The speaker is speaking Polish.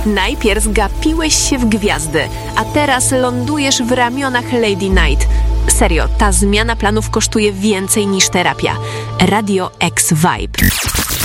Najpierw gapiłeś się w gwiazdy, a teraz lądujesz w ramionach Lady Night. Serio, ta zmiana planów kosztuje więcej niż terapia. Radio X Vibe.